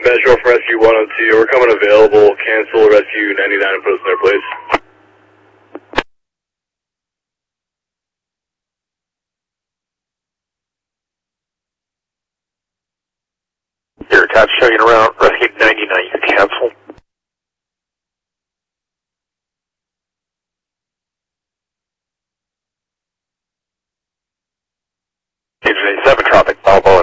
Metro from Rescue 102. We're coming available. Cancel Rescue 99 and put us in their place. Your attached checking around. Rescue 99, you can cancel. Engine 87 traffic, Balboa